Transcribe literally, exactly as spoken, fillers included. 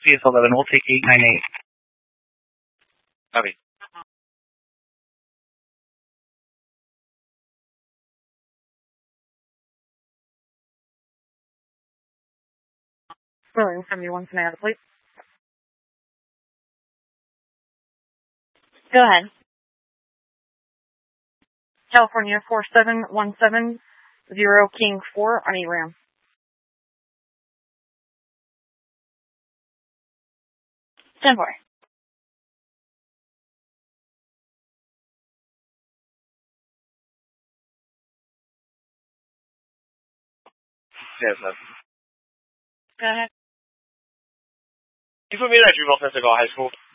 is eleven. We'll take eight nine eight. Copy. William seventy-one, can I have it, please? Go ahead. California four seven one seven zero King four on E RAM. ten four. Yes, sir. Go ahead. Can you put me in that Juvenile Festival High School?